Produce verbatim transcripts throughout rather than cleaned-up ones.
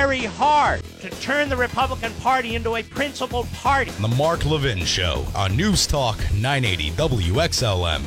very hard to turn the Republican Party into a principled party. The Mark Levin Show on News Talk nine eighty W X L M.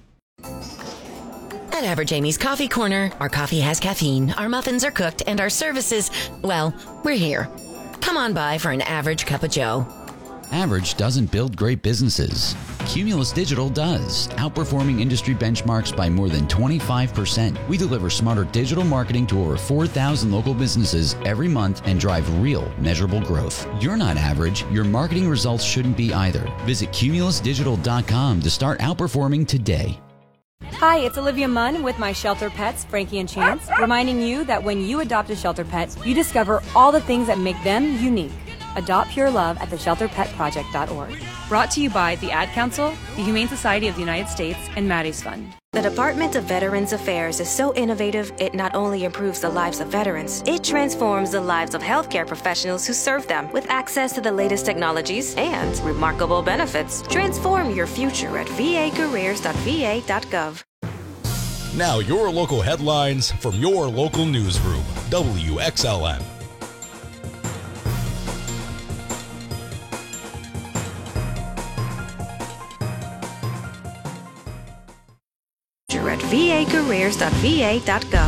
At Average Amy's Coffee Corner, our coffee has caffeine, our muffins are cooked, and our services, well, we're here. Come on by for an average cup of joe. Average doesn't build great businesses. Cumulus Digital does, outperforming industry benchmarks by more than twenty-five percent. We deliver smarter digital marketing to over four thousand local businesses every month and drive real, measurable growth. You're not average. Your marketing results shouldn't be either. Visit cumulus digital dot com to start outperforming today. Hi, it's Olivia Munn with my shelter pets, Frankie and Chance, reminding you that when you adopt a shelter pet, you discover all the things that make them unique. Adopt pure love at the shelter pet project dot org. Brought to you by the Ad Council, the Humane Society of the United States, and Maddie's Fund. The Department of Veterans Affairs is so innovative, it not only improves the lives of veterans, it transforms the lives of healthcare professionals who serve them with access to the latest technologies and remarkable benefits. Transform your future at v a careers dot v a dot gov. Now your local headlines from your local newsroom, W X L M. At v a careers dot v a dot gov.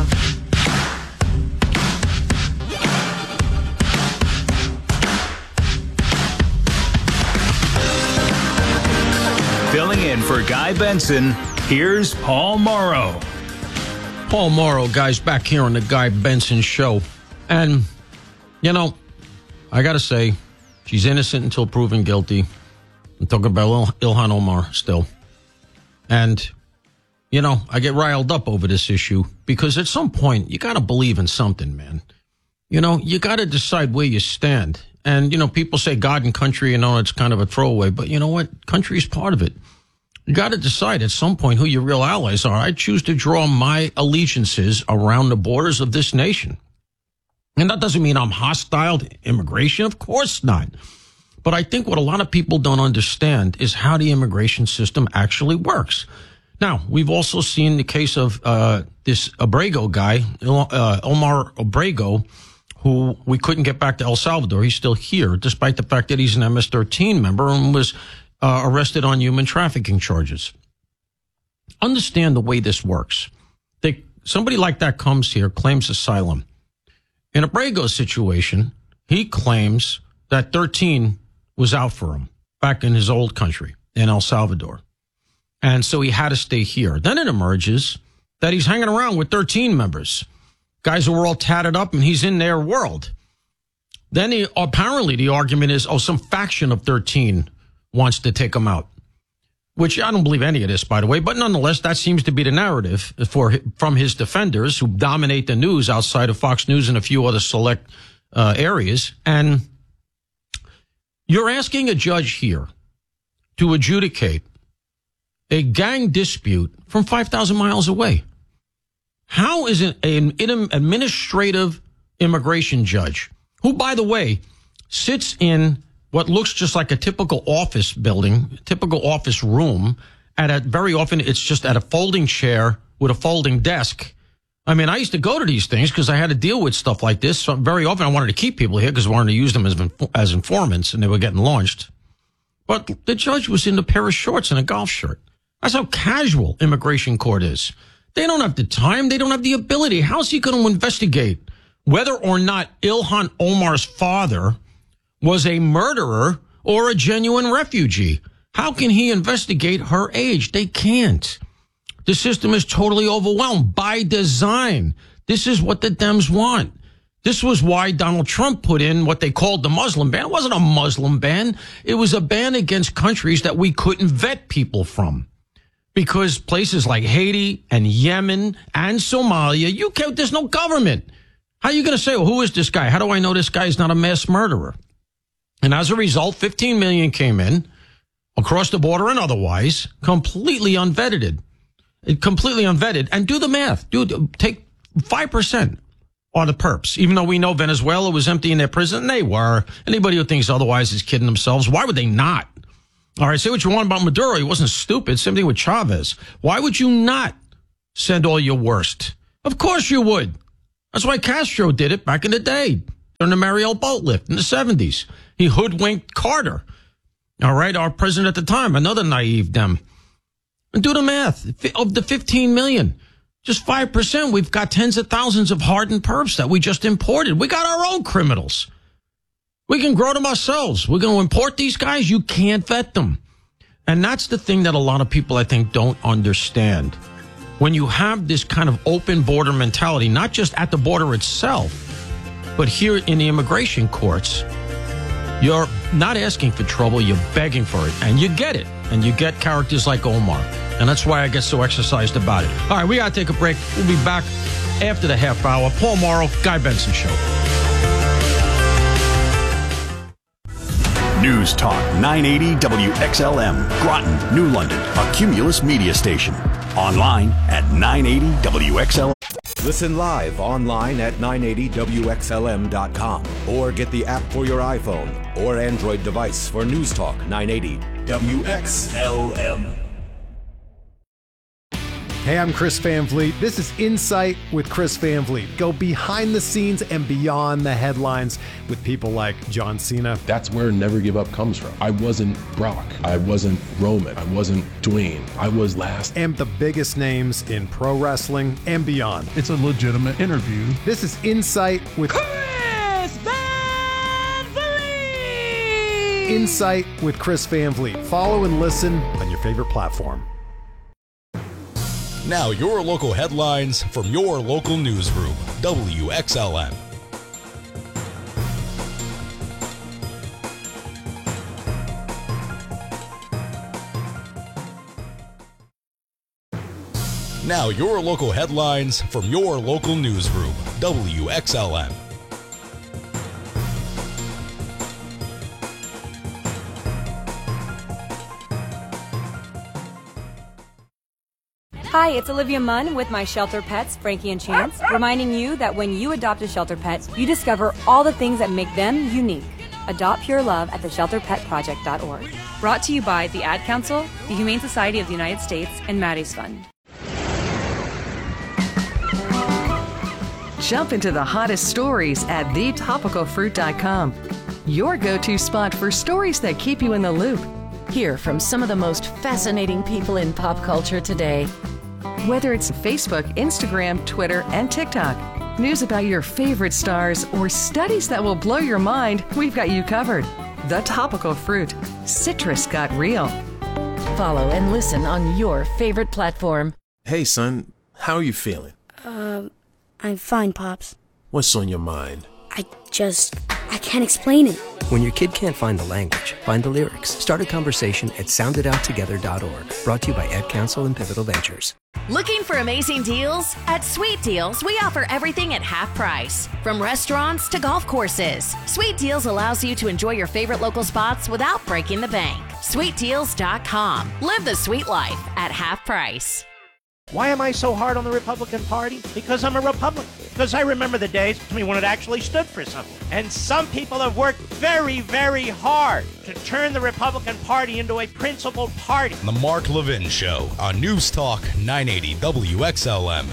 Filling in for Guy Benson, here's Paul Morrow. Paul Morrow, guys, back here on the Guy Benson Show. And, you know, I got to say, she's innocent until proven guilty. I'm talking about Il- Ilhan Omar still. And, you know, I get riled up over this issue because at some point, you got to believe in something, man. You know, you got to decide where you stand. And, you know, people say God and country, you know, it's kind of a throwaway. But you know what? Country is part of it. You got to decide at some point who your real allies are. I choose to draw my allegiances around the borders of this nation. And that doesn't mean I'm hostile to immigration. Of course not. But I think what a lot of people don't understand is how the immigration system actually works. Now, we've also seen the case of uh this Abrego guy, uh, Omar Abrego, who we couldn't get back to El Salvador. He's still here, despite the fact that he's an M S thirteen member and was uh, arrested on human trafficking charges. Understand the way this works. They, somebody like that comes here, claims asylum. In Abrego's situation, he claims that thirteen was out for him back in his old country, in El Salvador. And so he had to stay here. Then it emerges that he's hanging around with thirteen members, guys who were all tatted up, and he's in their world. Then he, apparently the argument is, oh, some faction of thirteen wants to take him out, which I don't believe any of this, by the way. But nonetheless, that seems to be the narrative for from his defenders who dominate the news outside of Fox News and a few other select uh, areas. And you're asking a judge here to adjudicate a gang dispute from five thousand miles away. How is an, an administrative immigration judge, who, by the way, sits in what looks just like a typical office building, typical office room, and at very often it's just at a folding chair with a folding desk. I mean, I used to go to these things because I had to deal with stuff like this. So very often I wanted to keep people here because I wanted to use them as, as informants, and they were getting launched. But the judge was in a pair of shorts and a golf shirt. That's how casual immigration court is. They don't have the time. They don't have the ability. How's he going to investigate whether or not Ilhan Omar's father was a murderer or a genuine refugee? How can he investigate her age? They can't. The system is totally overwhelmed by design. This is what the Dems want. This was why Donald Trump put in what they called the Muslim ban. It wasn't a Muslim ban. It was a ban against countries that we couldn't vet people from. Because places like Haiti and Yemen and Somalia, you can't, there's no government. How are you going to say, well, who is this guy? How do I know this guy is not a mass murderer? And as a result, fifteen million came in across the border and otherwise, completely unvetted. Completely unvetted. And do the math. Do take five percent are the perps. Even though we know Venezuela was emptying their prison, they were. Anybody who thinks otherwise is kidding themselves. Why would they not? All right, say what you want about Maduro. He wasn't stupid. Same thing with Chavez. Why would you not send all your worst? Of course you would. That's why Castro did it back in the day. during the Mariel boat lift in the seventies. He hoodwinked Carter. All right, our president at the time, another naive dem. And do the math. Of the fifteen million, just five percent, we've got tens of thousands of hardened perps that we just imported. We got our own criminals. We can grow them ourselves. We're going to import these guys. You can't vet them. And that's the thing that a lot of people, I think, don't understand. When you have this kind of open border mentality, not just at the border itself, but here in the immigration courts, you're not asking for trouble, you're begging for it, and you get it. And you get characters like Omar. And that's why I get so exercised about it. All right, we got to take a break. We'll be back after the half hour. Paul Morrow, Guy Benson Show. News Talk nine eighty W X L M, Groton, New London, a Cumulus media station. Online at nine eighty W X L M. Listen live online at nine eighty W X L M dot com or get the app for your iPhone or Android device for News Talk nine eighty W X L M. Hey, I'm Chris Van Vliet. This is Insight with Chris Van Vliet. Go behind the scenes and beyond the headlines with people like John Cena. That's where Never Give Up comes from. I wasn't Brock. I wasn't Roman. I wasn't Dwayne. I was last. And the biggest names in pro wrestling and beyond. It's a legitimate interview. This is Insight with Chris Van Vliet. Insight with Chris Van Vliet. Follow and listen on your favorite platform. Now your local headlines from your local newsroom, W X L M. Now your local headlines from your local newsroom, W X L M. Hi, it's Olivia Munn with My Shelter Pets, Frankie and Chance, reminding you that when you adopt a shelter pet, you discover all the things that make them unique. Adopt Pure Love at the shelter pet project dot org. Brought to you by the Ad Council, the Humane Society of the United States, and Maddie's Fund. Jump into the hottest stories at the topical fruit dot com. Your go-to spot for stories that keep you in the loop. Hear from some of the most fascinating people in pop culture today. Whether it's Facebook, Instagram, Twitter, and TikTok, news about your favorite stars, or studies that will blow your mind, we've got you covered. The Topical Fruit. Citrus got real. Follow and listen on your favorite platform. Hey, son, how are you feeling? Uh, I'm fine, Pops. What's on your mind? I just... I can't explain it. When your kid can't find the language, find the lyrics. Start a conversation at sound it out together dot org. Brought to you by Ad Council and Pivotal Ventures. Looking for amazing deals? At Sweet Deals, we offer everything at half price. From restaurants to golf courses. Sweet Deals allows you to enjoy your favorite local spots without breaking the bank. sweet deals dot com. Live the sweet life at half price. Why am I so hard on the Republican Party? Because I'm a Republican. Because I remember the days I mean, when it actually stood for something. And some people have worked very, very hard to turn the Republican Party into a principled party. The Mark Levin Show on News Talk nine eighty W X L M.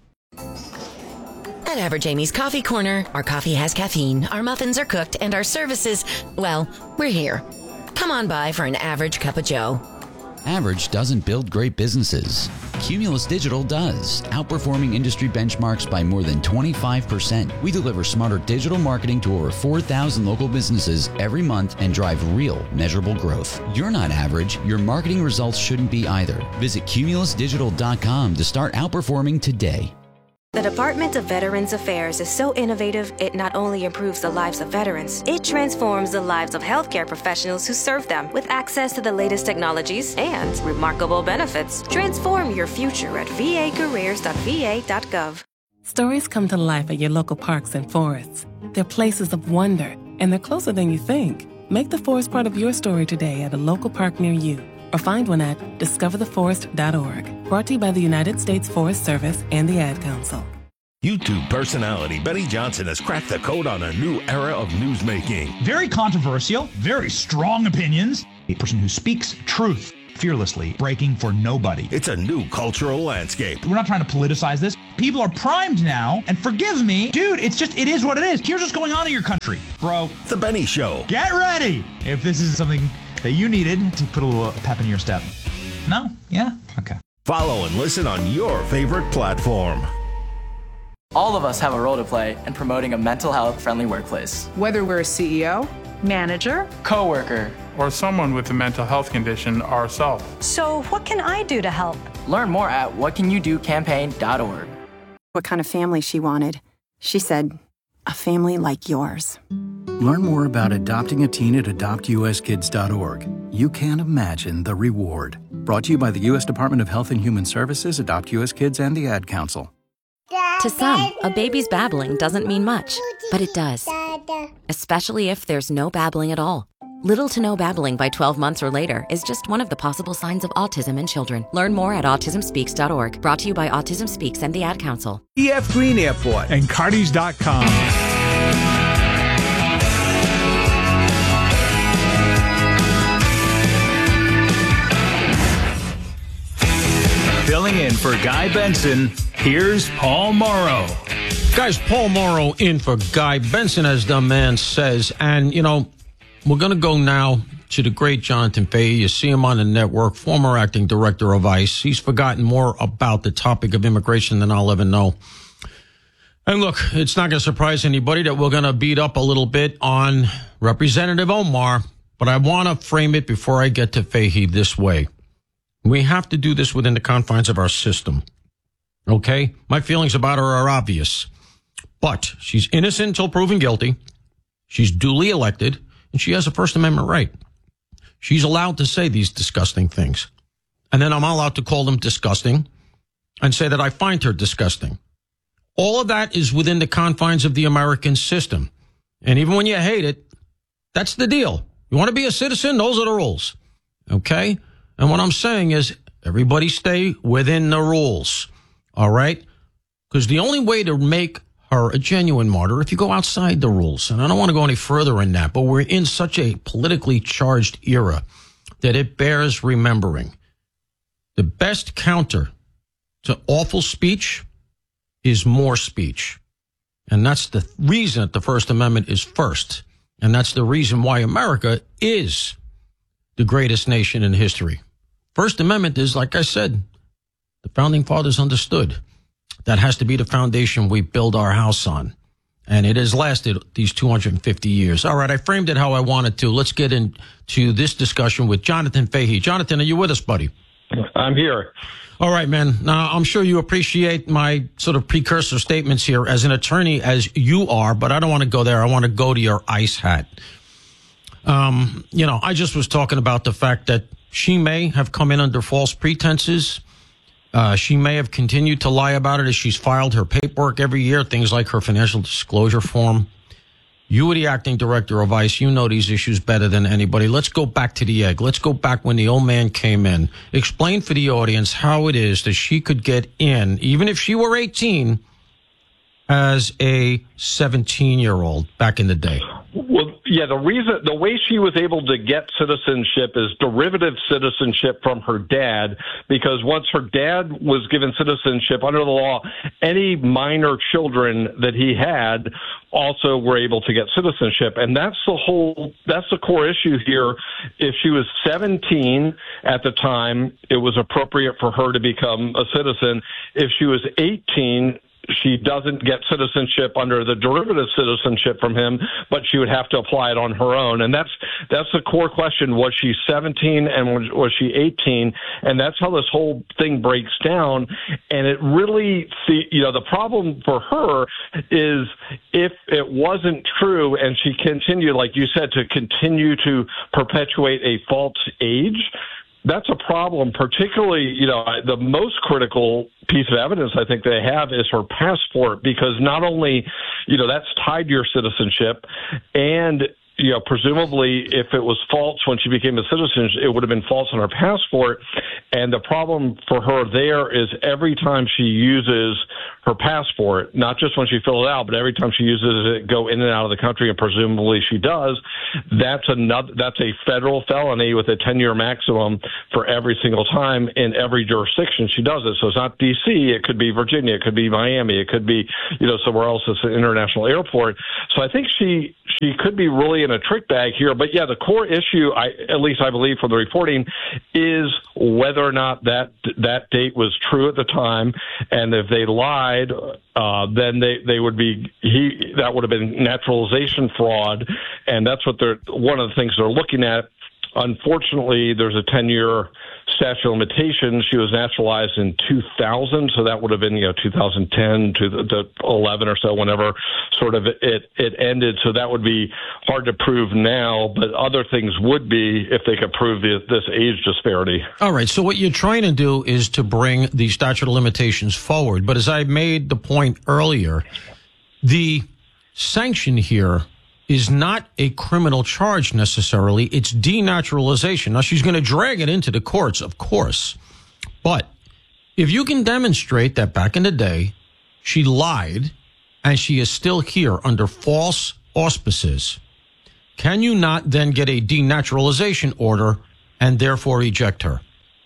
At Average Amy's Coffee Corner, our coffee has caffeine, our muffins are cooked, and our services, well, we're here. Come on by for an average cup of joe. Average doesn't build great businesses. Cumulus Digital does, outperforming industry benchmarks by more than twenty-five percent. We deliver smarter digital marketing to over four thousand local businesses every month and drive real, measurable growth. You're not average. Your marketing results shouldn't be either. Visit cumulus digital dot com to start outperforming today. The Department of Veterans Affairs is so innovative, it not only improves the lives of veterans, it transforms the lives of healthcare professionals who serve them with access to the latest technologies and remarkable benefits. Transform your future at v a careers dot v a dot gov. Stories come to life at your local parks and forests. They're places of wonder, and they're closer than you think. Make the forest part of your story today at a local park near you, or find one at discover the forest dot org. Brought to you by the United States Forest Service and the Ad Council. YouTube personality Benny Johnson has cracked the code on a new era of newsmaking. Very controversial, very strong opinions. A person who speaks truth fearlessly, breaking for nobody. It's a new cultural landscape. We're not trying to politicize this, People are primed now, and forgive me, dude, it's just, it is what it is. Here's what's going on in your country, bro. The Benny Show. Get ready if this is something that you needed to put a little pep in your step. No? Yeah? Okay. Follow and listen on your favorite platform. All of us have a role to play in promoting a mental health friendly workplace. Whether we're a C E O, manager, coworker, or someone with a mental health condition ourselves. So what can I do to help? Learn more at what can you do campaign dot org. What kind of family she wanted. She said, a family like yours. Learn more about adopting a teen at adopt U S kids dot org. You can't imagine the reward. Brought to you by the U S Department of Health and Human Services, Adopt U S Kids, and the Ad Council. To some, a baby's babbling doesn't mean much, but it does. Especially if there's no babbling at all. Little to no babbling by twelve months or later is just one of the possible signs of autism in children. Learn more at autism speaks dot org. Brought to you by Autism Speaks and the Ad Council. E F Green Airport and Cardis dot com. Filling in for Guy Benson, here's Paul Morrow. Guys, Paul Morrow in for Guy Benson, as the man says. And, you know, we're going to go now to the great Jonathan Fahey. You see him on the network, former acting director of ICE. He's forgotten more about the topic of immigration than I'll ever know. And look, it's not going to surprise anybody that we're going to beat up a little bit on Representative Omar, but I want to frame it before I get to Fahey this way. We have to do this within the confines of our system. Okay? My feelings about her are obvious. But she's innocent until proven guilty. She's duly elected, and she has a First Amendment right. She's allowed to say these disgusting things. And then I'm allowed to call them disgusting and say that I find her disgusting. All of that is within the confines of the American system. And even when you hate it, that's the deal. You want to be a citizen? Those are the rules. Okay? And what I'm saying is everybody stay within the rules. All right? Because the only way to make her a genuine martyr if you go outside the rules. And I don't want to go any further in that, but we're in such a politically charged era that it bears remembering. The best counter to awful speech is more speech. And that's the reason that the First Amendment is first. And that's the reason why America is the greatest nation in history. First Amendment is, like I said, the Founding Fathers understood. That has to be the foundation we build our house on. And it has lasted these two hundred fifty years. All right, I framed it how I wanted to. Let's get into this discussion with Jonathan Fahey. Jonathan, are you with us, buddy? I'm here. All right, man. Now, I'm sure you appreciate my sort of precursor statements here as an attorney as you are, but I don't want to go there. I want to go to your ICE hat. Um, you know, I just was talking about the fact that she may have come in under false pretenses. Uh, she may have continued to lie about it as she's filed her paperwork every year, things like her financial disclosure form. You were the acting director of ICE. You know these issues better than anybody. Let's go back to the egg. Let's go back when the old man came in. Explain for the audience how it is that she could get in, even if she were eighteen, as a seventeen-year-old back in the day. Well, yeah, the reason, the way she was able to get citizenship is derivative citizenship from her dad, because once her dad was given citizenship under the law, any minor children that he had also were able to get citizenship. And that's the whole, that's the core issue here. If she was seventeen at the time, it was appropriate for her to become a citizen. If she was eighteen, she doesn't get citizenship under the derivative citizenship from him, but she would have to apply it on her own. And that's that's the core question. Was she seventeen and was, was she eighteen? And that's how this whole thing breaks down. And it really, see, you know, the problem for her is if it wasn't true and she continued, like you said, to continue to perpetuate a false age, that's a problem, particularly, you know, the most critical piece of evidence I think they have is her passport, because not only, you know, that's tied to your citizenship, and you know, presumably if it was false when she became a citizen, it would have been false on her passport. And the problem for her there is every time she uses her passport, not just when she fills it out, but every time she uses it, go in and out of the country, and presumably she does, that's another, that's a federal felony with a ten-year maximum for every single time in every jurisdiction she does it. So it's not D C, it could be Virginia, it could be Miami, it could be, you know, somewhere else that's an international airport. So I think she she could be really in a trick bag here. But yeah, the core issue, I, at least I believe from the reporting, is whether or not that that date was true at the time, and if they lied, uh, then they, they would be he that would have been naturalization fraud, and that's what they're one of the things they're looking at. Unfortunately, there's a ten-year statute of limitations. She was naturalized in two thousand, so that would have been, you know, two thousand ten to eleven or so, whenever sort of it, it ended. So that would be hard to prove now, but other things would be if they could prove the, this age disparity. All right, so what you're trying to do is to bring the statute of limitations forward. But as I made the point earlier, the sanction here is not a criminal charge necessarily. It's denaturalization. Now, she's going to drag it into the courts, of course. But if you can demonstrate that back in the day, she lied and she is still here under false auspices, can you not then get a denaturalization order and therefore eject her?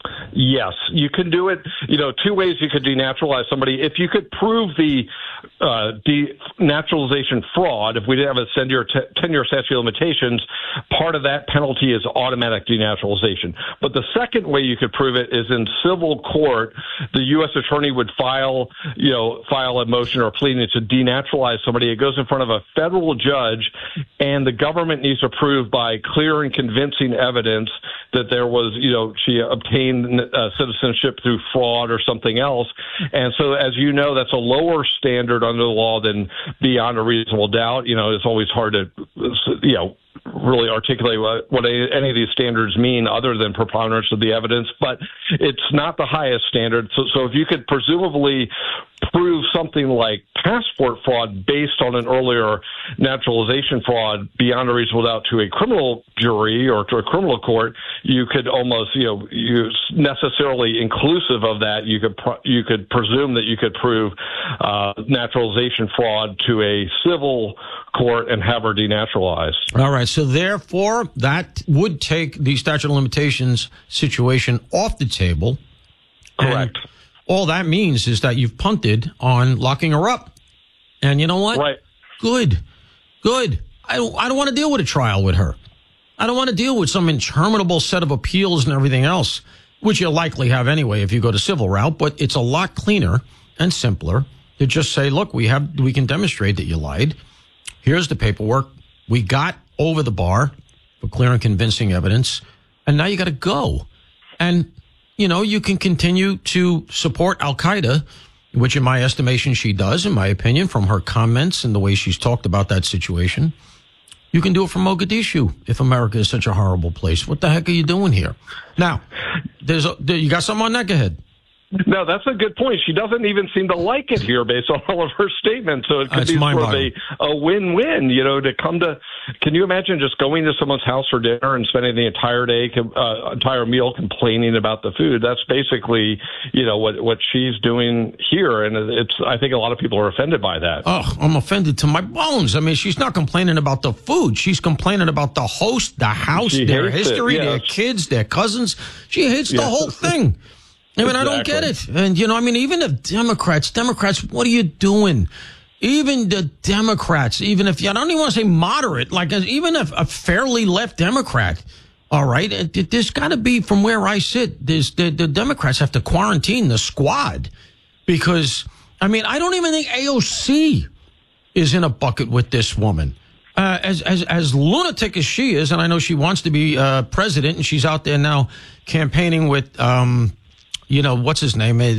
Yes, you can do it. You know, two ways you could denaturalize somebody. If you could prove the uh, denaturalization fraud, if we didn't have a ten-year statute of limitations, part of that penalty is automatic denaturalization. But the second way you could prove it is in civil court. The U S attorney would file, you know, file a motion or a pleading to denaturalize somebody. It goes in front of a federal judge, and the government needs to prove by clear and convincing evidence that there was, you know, she obtained uh, citizenship through fraud or something else. And so, as you know, that's a lower standard under the law than beyond a reasonable doubt. You know, it's always hard to, you know, really articulate what, what any of these standards mean other than preponderance of the evidence, but it's not the highest standard. So, so if you could presumably prove something like passport fraud based on an earlier naturalization fraud beyond a reasonable doubt to a criminal jury or to a criminal court, you could almost, you know, you necessarily inclusive of that, you could pr- you could presume that you could prove uh, naturalization fraud to a civil court and have her denaturalized. All right. So therefore, that would take the statute of limitations situation off the table. Correct. And all that means is that you've punted on locking her up. And you know what? Right. Good. Good. I don't, I don't want to deal with a trial with her. I don't want to deal with some interminable set of appeals and everything else, which you'll likely have anyway if you go to civil route. But it's a lot cleaner and simpler to just say, look, we have we can demonstrate that you lied. Here's the paperwork. We got over the bar for clear and convincing evidence, and now you got to go. And, you know, you can continue to support Al-Qaeda, which in my estimation she does, in my opinion, from her comments and the way she's talked about that situation. You can do it from Mogadishu if America is such a horrible place. What the heck are you doing here? Now, there's a, you got something on that? Go ahead. No, that's a good point. She doesn't even seem to like it here based on all of her statements. So it could That's be sort of mind-boggling. a, a win-win, you know, to come to, can you imagine just going to someone's house for dinner and spending the entire day, uh, entire meal complaining about the food? That's basically, you know, what, what she's doing here. And it's, I think a lot of people are offended by that. Oh, I'm offended to my bones. I mean, she's not complaining about the food. She's complaining about the host, the house, She their hates it, history, their yes. kids, their cousins. She hates the Yes. whole thing. I mean, I don't get it. And, you know, I mean, even if Democrats, Democrats, what are you doing? Even the Democrats, even if, I don't even want to say moderate, like even if a fairly left Democrat, all right, it, it, there's got to be, from where I sit, there's, the, the Democrats have to quarantine the squad because, I mean, I don't even think A O C is in a bucket with this woman. Uh, as, as, as lunatic as she is, and I know she wants to be uh, president, and she's out there now campaigning with, um, you know, what's his name? What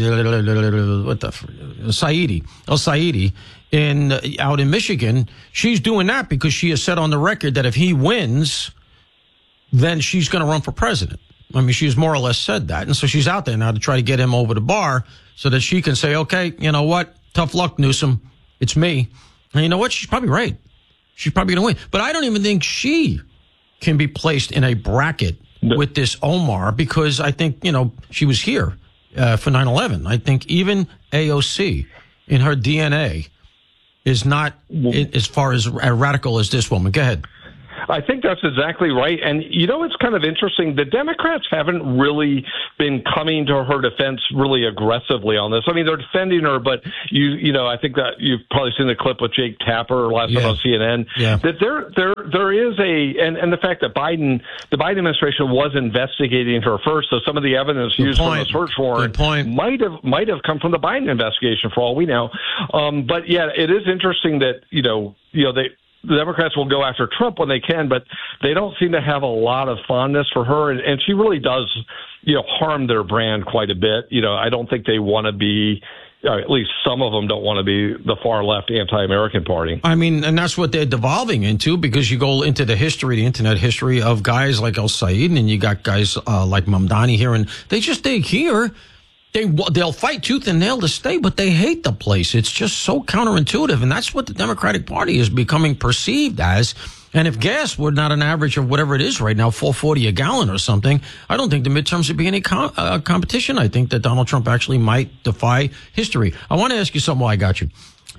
the Saidi, El Saidi, in out in Michigan. She's doing that because she has said on the record that if he wins, then she's going to run for president. I mean, she's more or less said that, and so she's out there now to try to get him over the bar so that she can say, "Okay, you know what? Tough luck, Newsom. It's me." And you know what? She's probably right. she's probably going to win. But I don't even think she can be placed in a bracket no. with this Omar because I think, you know, she was here uh, for nine eleven. I think even A O C in her D N A is not as far as radical as this woman. Go ahead. I think that's exactly right. And, you know, it's kind of interesting. The Democrats haven't really been coming to her defense really aggressively on this. I mean, they're defending her, but, you you know, I think that you've probably seen the clip with Jake Tapper last yeah. night on C N N. Yeah. That there there there is a, and, and the fact that Biden, the Biden administration was investigating her first, so some of the evidence Good used point. from the search warrant might have might have come from the Biden investigation for all we know. Um, but, yeah, it is interesting that, you know, you know, they, the Democrats will go after Trump when they can, but they don't seem to have a lot of fondness for her. And, and she really does, you know, harm their brand quite a bit. You know, I don't think they want to be, or at least some of them don't want to be the far left anti-American party. I mean, and that's what they're devolving into because you go into the history, the internet history of guys like El Said, and you got guys uh, like Mamdani here, and they just, they here. They, they'll fight tooth and nail to stay, but they hate the place. It's just so counterintuitive, and that's what the Democratic Party is becoming perceived as. And if gas were not an average of whatever it is right now, four forty a gallon or something, I don't think the midterms would be any com- uh, competition. I think that Donald Trump actually might defy history. I want to ask you something while I got you.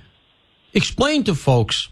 Explain to folks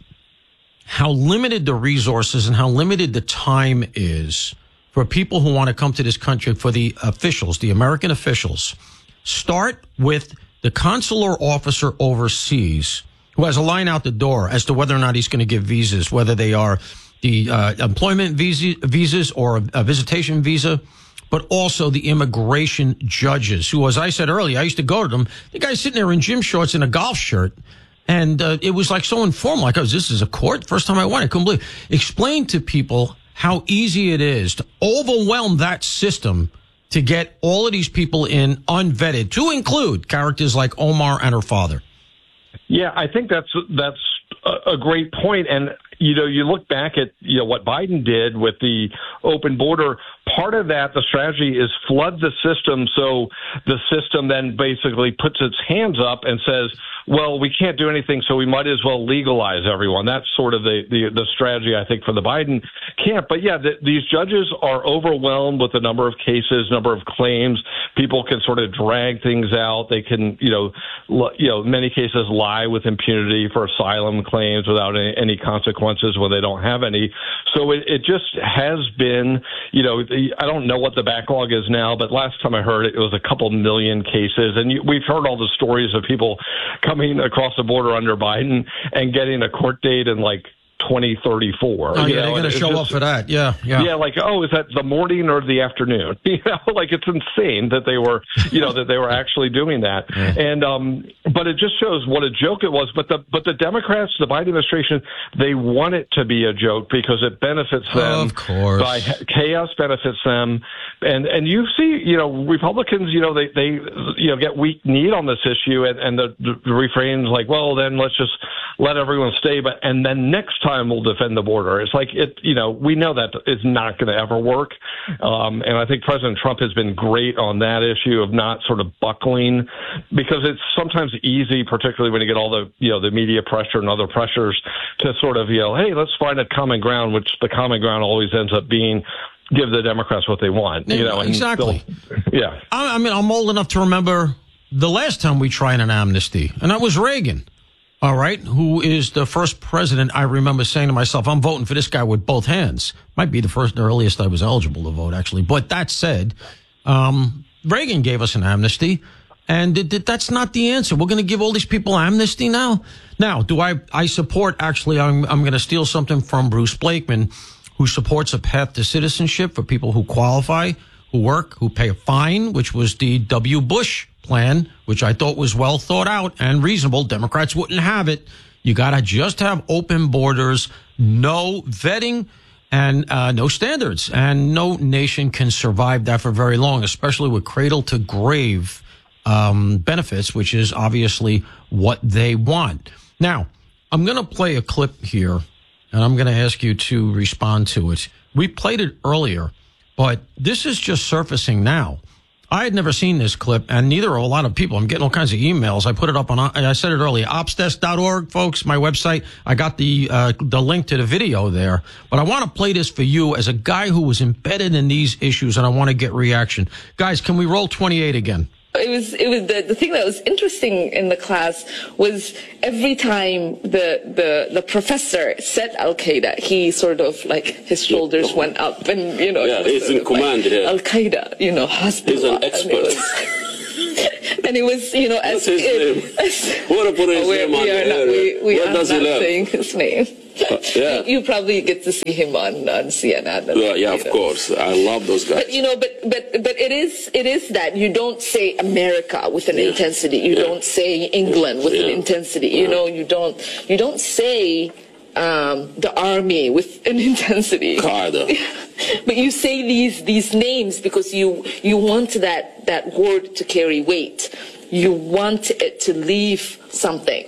how limited the resources and how limited the time is for people who want to come to this country, for the officials, the American officials. Start with the consular officer overseas who has a line out the door as to whether or not he's going to give visas, whether they are the uh, employment visa, visas or a, a visitation visa, but also the immigration judges who, as I said earlier, I used to go to them. The guy's sitting there in gym shorts and a golf shirt. And uh, it was like so informal. Like, oh, this is a court? First time I went, I couldn't believe it. Explain to people how easy it is to overwhelm that system to get all of these people in unvetted, to include characters like Omar and her father. Yeah, I think that's that's a great point. And, you know, you look back at, you know, what Biden did with the open border. Part of that, the strategy is flood the system so the system then basically puts its hands up and says, well, we can't do anything, so we might as well legalize everyone. That's sort of the, the, the strategy, I think, for the Biden camp. But, yeah, the, these judges are overwhelmed with the number of cases, number of claims. People can sort of drag things out. They can, you know, l- you know, in many cases lie with impunity for asylum claims without any, any consequences when they don't have any. So it, it just has been, you know, I don't know what the backlog is now, but last time I heard it, it was a couple million cases. And you, we've heard all the stories of people coming across the border under Biden and getting a court date in like twenty thirty-four. Oh, you yeah, know? they're going to show just, up for that. Yeah, yeah. Yeah, like, oh, is that the morning or the afternoon? You know, like it's insane that they were, you know, that they were actually doing that. Yeah. And, um, but it just shows what a joke it was. But the, but the Democrats, the Biden administration, they want it to be a joke because it benefits them. Of course. By chaos benefits them. And, and you see, you know, Republicans, you know, they, they, you know, get weak kneed on this issue and, and the, the refrain's like, well, then let's just let everyone stay. But, and then next time, will defend the border. It's like it, you know, we know that is not going to ever work. Um, and I think President Trump has been great on that issue of not sort of buckling because it's sometimes easy, particularly when you get all the, you know, the media pressure and other pressures to sort of, you know, hey, let's find a common ground, which the common ground always ends up being give the Democrats what they want. You know, and exactly. Yeah. I, I mean, I'm old enough to remember the last time we tried an amnesty, and that was Reagan. All right, who is the first president I remember saying to myself, I'm voting for this guy with both hands. Might be the first, the earliest I was eligible to vote, actually. But that said, um, Reagan gave us an amnesty, and it, it, that's not the answer. We're going to give all these people amnesty now? Now, do I, I support, actually, I'm, I'm going to steal something from Bruce Blakeman, who supports a path to citizenship for people who qualify, who work, who pay a fine, which was the W. Bush plan, which I thought was well thought out and reasonable. Democrats wouldn't have it. You got to just have open borders, no vetting, and uh, no standards. And no nation can survive that for very long, especially with cradle to grave um, benefits, which is obviously what they want. Now, I'm going to play a clip here, and I'm going to ask you to respond to it. We played it earlier, but this is just surfacing now. I had never seen this clip, and neither are a lot of people. I'm getting all kinds of emails. I put it up on, I said it earlier, opsdesk dot org, folks, my website. I got the uh, the link to the video there. But I want to play this for you as a guy who was embedded in these issues, and I want to get reaction. Guys, can we roll twenty-eight again? It was, it was the, the thing that was interesting in the class was every time the, the, the professor said Al-Qaeda, he sort of like, his shoulders went up and, you know. Yeah, he's in command like, here. Al-Qaeda, you know, hospital. He's an expert. And it was, you know, as, What's his it, name? as What to put his oh, we, name we on are the not, air? we, we Where are does he not live? saying his name. Uh, yeah. You, you probably get to see him on, on C N N. And, yeah, yeah, of know. course. I love those guys. But you know, but but but it is it is that you don't say America with an yeah. intensity. You yeah. don't say England with yeah. an intensity. You yeah. know, you don't you don't say um, the army with an intensity. Qaeda. But you say these these names because you you want that that word to carry weight. You want it to leave something.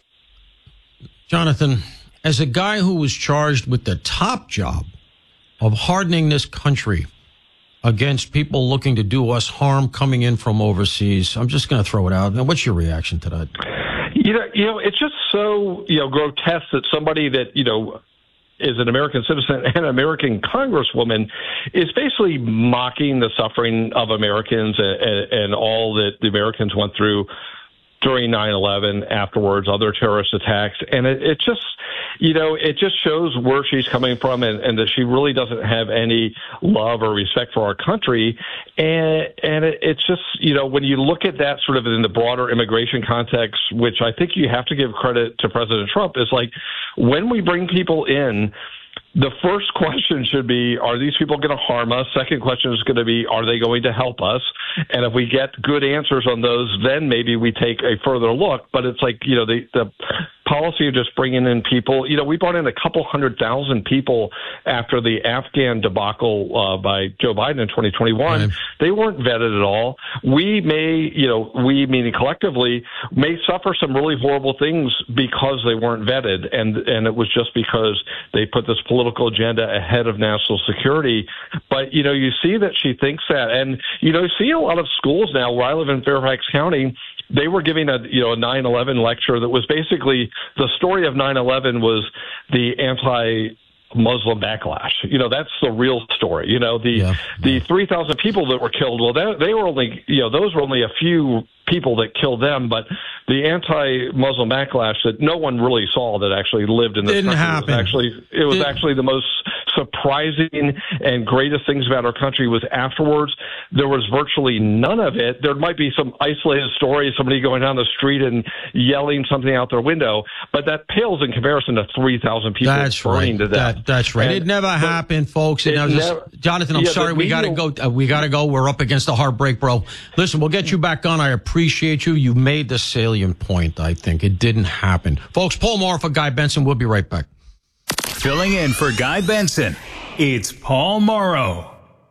Jonathan, as a guy who was charged with the top job of hardening this country against people looking to do us harm coming in from overseas, I'm just going to throw it out. Now, what's your reaction to that? You know, you know, it's just so, you know, grotesque that somebody that, you know, is an American citizen and an American congresswoman is basically mocking the suffering of Americans and, and, and all that the Americans went through during nine eleven, afterwards, other terrorist attacks. And it, it just, you know, it just shows where she's coming from and, and that she really doesn't have any love or respect for our country. And, and it, it's just, you know, when you look at that sort of in the broader immigration context, which I think you have to give credit to President Trump, is like when we bring people in, the first question should be, are these people going to harm us? Second question is going to be, are they going to help us? And if we get good answers on those, then maybe we take a further look. But it's like, you know, the, the policy of just bringing in people, you know, we brought in a couple hundred thousand people after the Afghan debacle uh, by Joe Biden in twenty twenty-one. Right. They weren't vetted at all. We may, you know, we meaning collectively, may suffer some really horrible things because they weren't vetted. And, and it was just because they put this political agenda ahead of national security. But, you know, you see that she thinks that. And, you know, you see a lot of schools now where I live in Fairfax County, they were giving a, you know, a nine eleven lecture that was basically the story of nine eleven was the anti Muslim backlash. You know, that's the real story. You know, the yeah, the yeah. three thousand people that were killed, well, they, they were only, you know, those were only a few people that killed them, but the anti-Muslim backlash that no one really saw that actually lived in this Didn't country happen. was actually, it was Did- actually the most surprising and greatest things about our country was afterwards. There was virtually none of it. There might be some isolated stories, somebody going down the street and yelling something out their window, but that pales in comparison to three thousand people that's burning right. to death. That, that's right. And, it never happened, folks. It it never, never, Jonathan, I'm yeah, sorry. We got to go. Uh, we got to go. We're up against the heartbreak, bro. Listen, we'll get you back on. I appreciate you. You made the salient point, I think. It didn't happen. Folks, Paul Moore for Guy Benson. We'll be right back. Filling in for Guy Benson, it's Paul Morrow.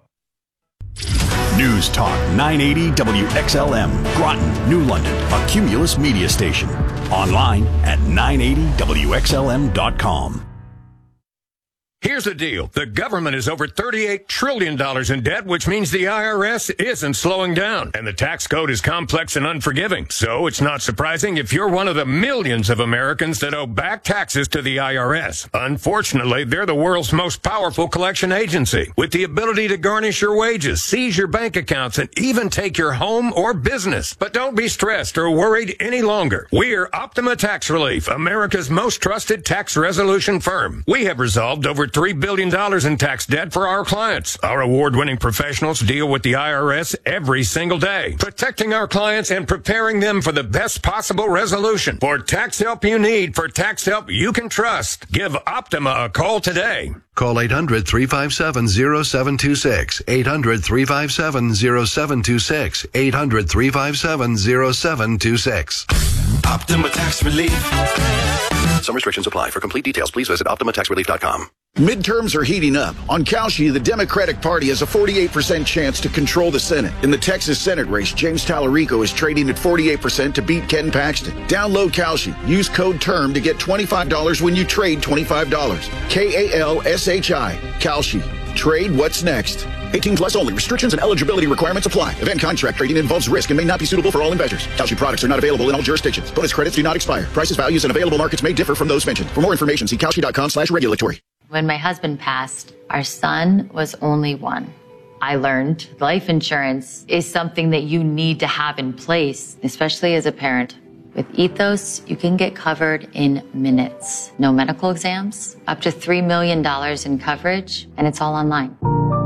News Talk nine eighty W X L M, Groton, New London, a Cumulus media station. Online at nine eighty W X L M dot com. Here's the deal. The government is over thirty-eight trillion dollars in debt, which means the I R S isn't slowing down. And the tax code is complex and unforgiving. So it's not surprising if you're one of the millions of Americans that owe back taxes to the I R S. Unfortunately, they're the world's most powerful collection agency, with the ability to garnish your wages, seize your bank accounts, and even take your home or business. But don't be stressed or worried any longer. We're Optima Tax Relief, America's most trusted tax resolution firm. We have resolved over three billion dollars in tax debt for our clients. Our award-winning professionals deal with the I R S every single day, protecting our clients and preparing them for the best possible resolution. For tax help you need, for tax help you can trust, give Optima a call today. Call eight hundred, three five seven, zero seven two six, eight hundred, three five seven, zero seven two six, eight hundred, three five seven, zero seven two six. Optima Tax Relief. Some restrictions apply. For complete details, please visit optima tax relief dot com. Midterms are heating up. On Kalshi, the Democratic Party has a forty-eight percent chance to control the Senate. In the Texas Senate race, James Tallarico is trading at forty-eight percent to beat Ken Paxton. Download Kalshi. Use code TERM to get twenty-five dollars when you trade twenty-five dollars. K A L S H I. Kalshi. Trade what's next. eighteen plus only. Restrictions and eligibility requirements apply. Event contract trading involves risk and may not be suitable for all investors. Kalshi products are not available in all jurisdictions. Bonus credits do not expire. Prices, values, and available markets may differ from those mentioned. For more information, see Kalshi.com slash regulatory. When my husband passed, our son was only one. I learned life insurance is something that you need to have in place, especially as a parent. With Ethos, you can get covered in minutes. No medical exams, up to three million dollars in coverage, and it's all online.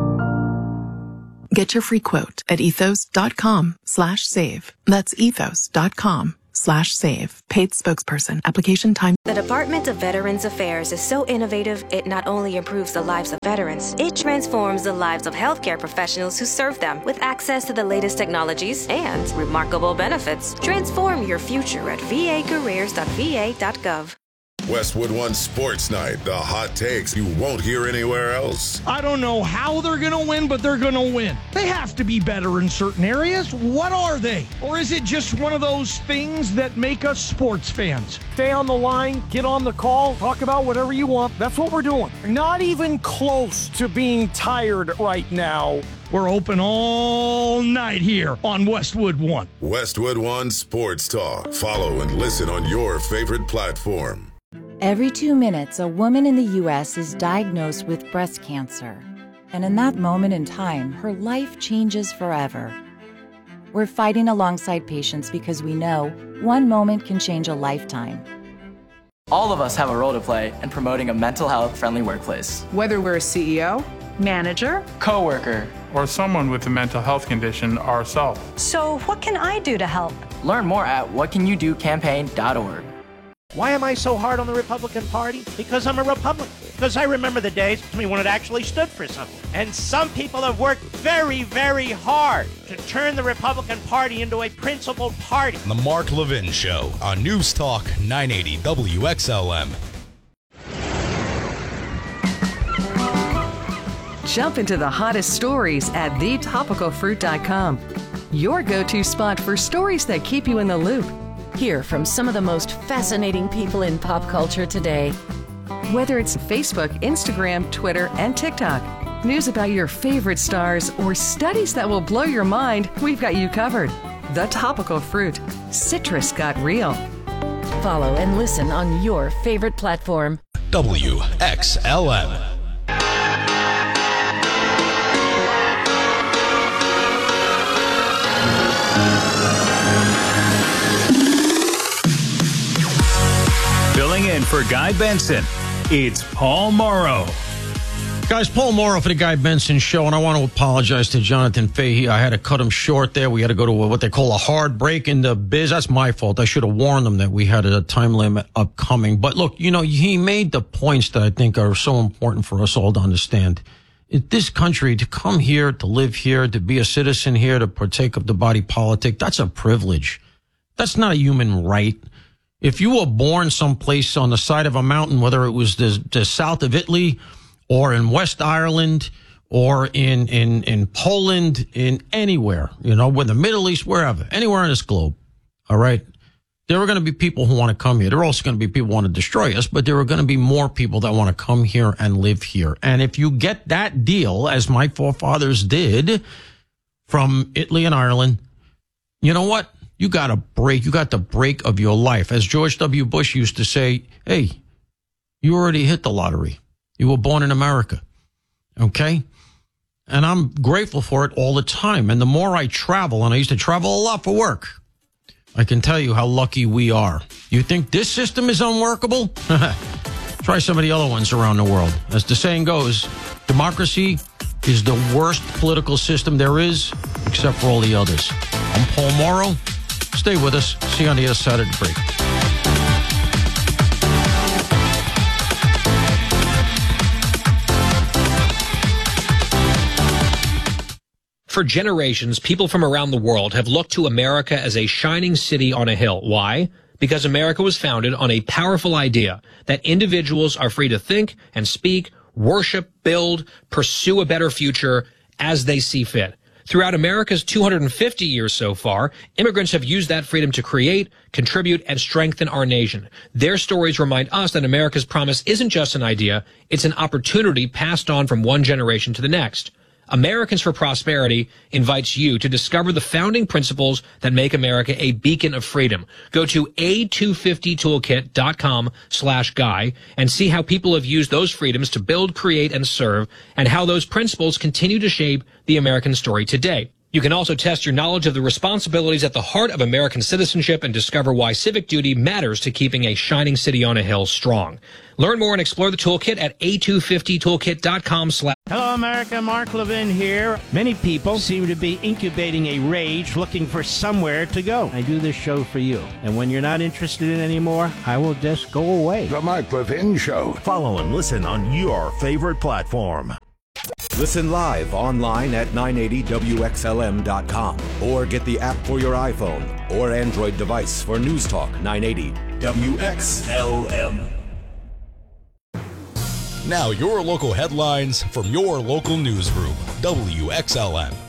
Get your free quote at ethos.com slash save. That's ethos.com slash save. Paid spokesperson. Application time. The Department of Veterans Affairs is so innovative, it not only improves the lives of veterans, it transforms the lives of healthcare professionals who serve them with access to the latest technologies and remarkable benefits. Transform your future at v a careers dot v a dot gov. Westwood One Sports Night. The hot takes you won't hear anywhere else. I don't know how they're going to win, but they're going to win. They have to be better in certain areas. What are they? Or is it just one of those things that make us sports fans? Stay on the line, get on the call, talk about whatever you want. That's what we're doing. Not even close to being tired right now. We're open all night here on Westwood One. Westwood One Sports Talk. Follow and listen on your favorite platform. Every two minutes, a woman in the U S is diagnosed with breast cancer. And in that moment in time, her life changes forever. We're fighting alongside patients because we know one moment can change a lifetime. All of us have a role to play in promoting a mental health friendly workplace. Whether we're a C E O, manager, coworker, or someone with a mental health condition ourselves. So what can I do to help? Learn more at what can you do campaign dot org. Why am I so hard on the Republican Party? Because I'm a Republican. Because I remember the days when it actually stood for something. And some people have worked very, very hard to turn the Republican Party into a principled party. The Mark Levin Show on News Talk nine eighty W X L M. Jump into the hottest stories at the topical fruit dot com. Your go-to spot for stories that keep you in the loop. Hear from some of the most fascinating people in pop culture today. Whether it's Facebook, Instagram, Twitter, and TikTok, news about your favorite stars, or studies that will blow your mind, we've got you covered. The Topical Fruit. Citrus got real. Follow and listen on your favorite platform. W X L M. Filling in for Guy Benson, it's Paul Morrow. Guys, Paul Morrow for the Guy Benson Show, and I want to apologize to Jonathan Fahey. I had to cut him short there. We had to go to what they call a hard break in the biz. That's my fault. I should have warned them that we had a time limit upcoming. But look, you know, he made the points that I think are so important for us all to understand. In this country, to come here, to live here, to be a citizen here, to partake of the body politic, that's a privilege. That's not a human right. If you were born someplace on the side of a mountain, whether it was the, the south of Italy or in West Ireland or in, in, in Poland, in anywhere, you know, with the Middle East, wherever, anywhere on this globe, all right, there are going to be people who want to come here. There are also going to be people who want to destroy us, but there are going to be more people that want to come here and live here. And if you get that deal, as my forefathers did from Italy and Ireland, you know what? You got a break. You got the break of your life. As George W. Bush used to say, hey, you already hit the lottery. You were born in America. Okay? And I'm grateful for it all the time. And the more I travel, and I used to travel a lot for work, I can tell you how lucky we are. You think this system is unworkable? Try some of the other ones around the world. As the saying goes, democracy is the worst political system there is, except for all the others. I'm Paul Morrow. Stay with us. See you on the other side of the break. For generations, people from around the world have looked to America as a shining city on a hill. Why? Because America was founded on a powerful idea that individuals are free to think and speak, worship, build, pursue a better future as they see fit. Throughout America's two hundred fifty years so far, immigrants have used that freedom to create, contribute, and strengthen our nation. Their stories remind us that America's promise isn't just an idea, it's an opportunity passed on from one generation to the next. Americans for Prosperity invites you to discover the founding principles that make America a beacon of freedom. Go to A two fifty toolkit dot com slash guy and see how people have used those freedoms to build, create, and serve, and how those principles continue to shape the American story today. You can also test your knowledge of the responsibilities at the heart of American citizenship and discover why civic duty matters to keeping a shining city on a hill strong. Learn more and explore the toolkit at A two fifty toolkit dot com slash. Hello, America. Mark Levin here. Many people seem to be incubating a rage looking for somewhere to go. I do this show for you. And when you're not interested in it anymore, I will just go away. The Mark Levin Show. Follow and listen on your favorite platform. Listen live online at nine eighty W X L M dot com or get the app for your iPhone or Android device for News Talk nine eighty W X L M. Now your local headlines from your local newsroom, W X L M.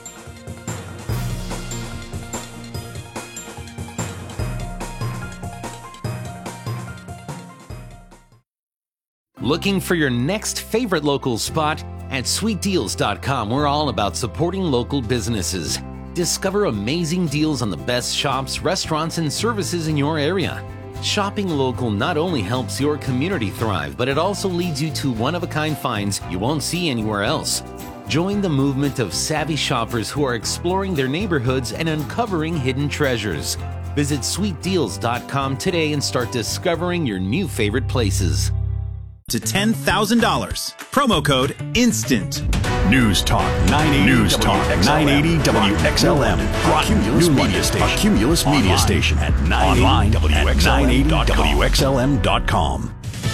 Looking for your next favorite local spot? At sweet deals dot com, we're all about supporting local businesses. Discover amazing deals on the best shops, restaurants, and services in your area. Shopping local not only helps your community thrive, but it also leads you to one-of-a-kind finds you won't see anywhere else. Join the movement of savvy shoppers who are exploring their neighborhoods and uncovering hidden treasures. Visit sweet deals dot com today and start discovering your new favorite places. To ten thousand dollars. Promo code INSTANT. News Talk nine eighty. News Talk nine eighty W X L M. Cumulus Media Station. Cumulus Media Station at nine eighty W X L M dot com.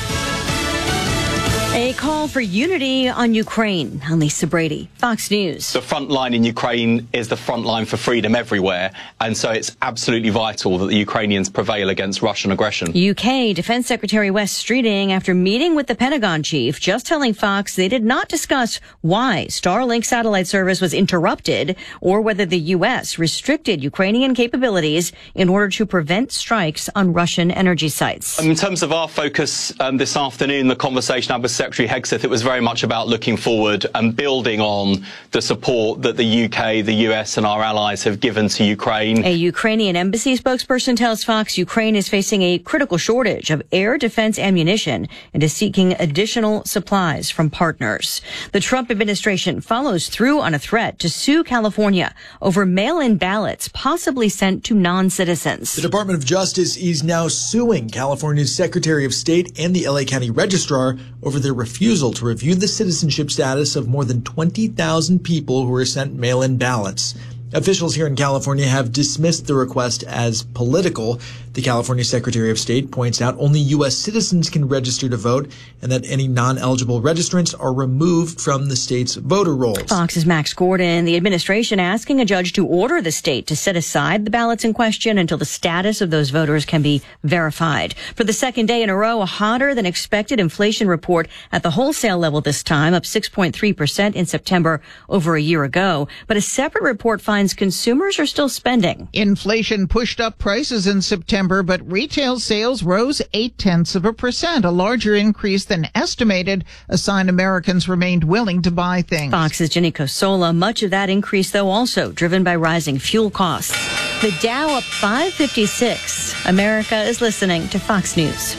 A call for unity on Ukraine. I'm Lisa Brady, Fox News. The front line in Ukraine is the front line for freedom everywhere, and so it's absolutely vital that the Ukrainians prevail against Russian aggression. U K Defense Secretary Wes Streeting, after meeting with the Pentagon chief, just telling Fox they did not discuss why Starlink satellite service was interrupted or whether the U S restricted Ukrainian capabilities in order to prevent strikes on Russian energy sites. In terms of our focus um, this afternoon, the conversation I had with Secretary Hegseth, it was very much about looking forward and building on the support that the U K, the U S and our allies have given to Ukraine. A Ukrainian embassy spokesperson tells Fox Ukraine is facing a critical shortage of air defense ammunition and is seeking additional supplies from partners. The Trump administration follows through on a threat to sue California over mail-in ballots possibly sent to non-citizens. The Department of Justice is now suing California's Secretary of State and the L A County Registrar over their refusal to review the citizenship status of more than twenty thousand people who were sent mail-in ballots. Officials here in California have dismissed the request as political. The California Secretary of State points out only U S citizens can register to vote and that any non-eligible registrants are removed from the state's voter rolls. Fox's Max Gordon. The administration asking a judge to order the state to set aside the ballots in question until the status of those voters can be verified. For the second day in a row, a hotter than expected inflation report at the wholesale level this time, up six point three percent in September over a year ago. But a separate report finds consumers are still spending. Inflation pushed up prices in September, but retail sales rose eight tenths of a percent, a larger increase than estimated, a sign Americans remained willing to buy things. Fox's Jenny Cosola. Much of that increase, though, also driven by rising fuel costs. The Dow up five fifty-six. America is listening to Fox News.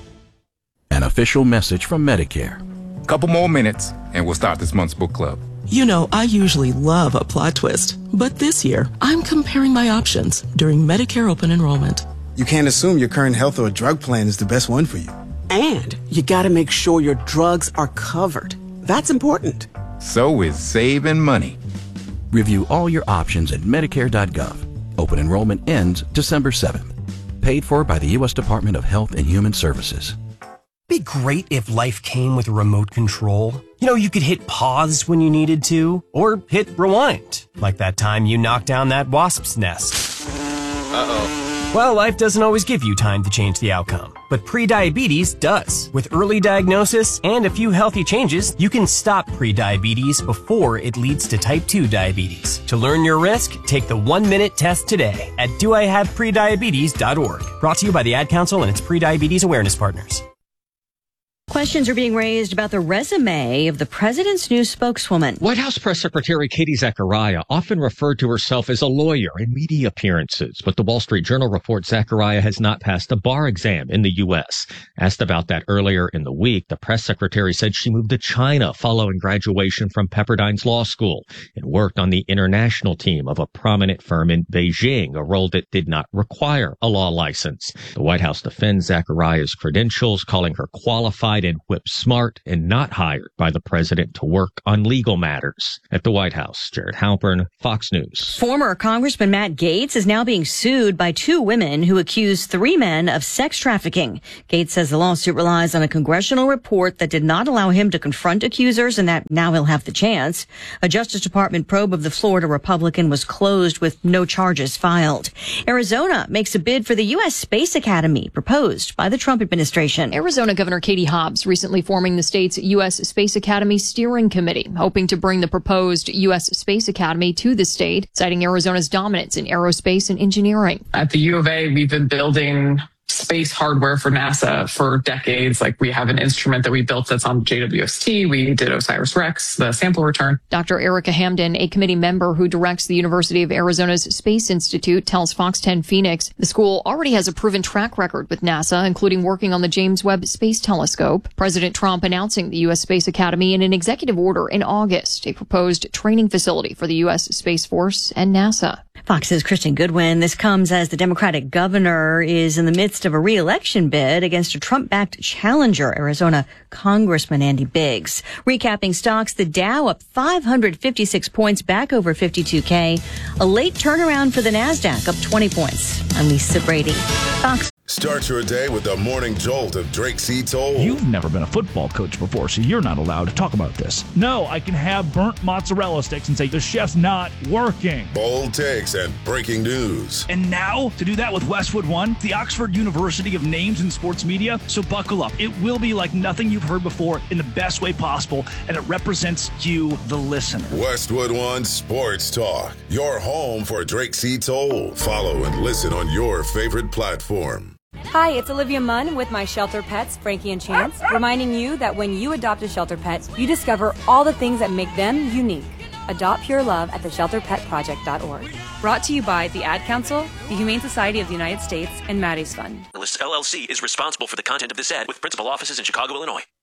An official message from Medicare. Couple more minutes, and we'll start this month's book club. You know, I usually love a plot twist, but this year, I'm comparing my options during Medicare open enrollment. You can't assume your current health or drug plan is the best one for you. And you gotta make sure your drugs are covered. That's important. So is saving money. Review all your options at Medicare dot gov. Open enrollment ends December seventh. Paid for by the U S Department of Health and Human Services. Be great if life came with a remote control. You know, you could hit pause when you needed to, or hit rewind, like that time you knocked down that wasp's nest. Uh-oh. Well, life doesn't always give you time to change the outcome, but prediabetes does. With early diagnosis and a few healthy changes, you can stop prediabetes before it leads to type two diabetes. To learn your risk, take the one-minute test today at do I have prediabetes dot org. Brought to you by the Ad Council and its Prediabetes Awareness Partners. Questions are being raised about the resume of the president's new spokeswoman. White House Press Secretary Katie Zachariah often referred to herself as a lawyer in media appearances, but the Wall Street Journal reports Zachariah has not passed a bar exam in the U S. Asked about that earlier in the week, the press secretary said she moved to China following graduation from Pepperdine's law school and worked on the international team of a prominent firm in Beijing, a role that did not require a law license. The White House defends Zachariah's credentials, calling her qualified and whip smart and not hired by the president to work on legal matters. At the White House, Jared Halpern, Fox News. Former Congressman Matt Gaetz is now being sued by two women who accuse three men of sex trafficking. Gaetz says the lawsuit relies on a congressional report that did not allow him to confront accusers and that now he'll have the chance. A Justice Department probe of the Florida Republican was closed with no charges filed. Arizona makes a bid for the U S Space Academy proposed by the Trump administration. Arizona Governor Katie Hobbs recently forming the state's U S Space Academy Steering Committee, hoping to bring the proposed U S Space Academy to the state, citing Arizona's dominance in aerospace and engineering. At the U of A, we've been building space hardware for NASA for decades. Like, we have an instrument that we built that's on J W S T. We did OSIRIS-REx, the sample return. Doctor Erica Hamden, a committee member who directs the University of Arizona's Space Institute, tells Fox ten Phoenix the school already has a proven track record with NASA, including working on the James Webb Space Telescope. President Trump announcing the U S Space Academy in an executive order in August, a proposed training facility for the U S Space Force and NASA. Fox's Kristen Goodwin. This comes as the Democratic governor is in the midst of a re-election bid against a Trump-backed challenger, Arizona Congressman Andy Biggs. Recapping stocks, the Dow up five hundred fifty-six points, back over fifty-two K. A late turnaround for the NASDAQ, up twenty points. I'm Lisa Brady. Fox. Start your day with the morning jolt of Drake C. Toll. You've never been a football coach before, so you're not allowed to talk about this. No, I can have burnt mozzarella sticks and say the chef's not working. Bold takes and breaking news. And now, to do that with Westwood One, the Oxford University of Names in Sports Media. So buckle up. It will be like nothing you've heard before in the best way possible, and it represents you, the listener. Westwood One Sports Talk, your home for Drake C. Toll. Follow and listen on your favorite platform. Hi, it's Olivia Munn with my shelter pets, Frankie and Chance, reminding you that when you adopt a shelter pet, you discover all the things that make them unique. Adopt pure love at the shelter pet project dot org. Brought to you by the Ad Council, the Humane Society of the United States, and Maddie's Fund. L L C is responsible for the content of this ad with principal offices in Chicago, Illinois.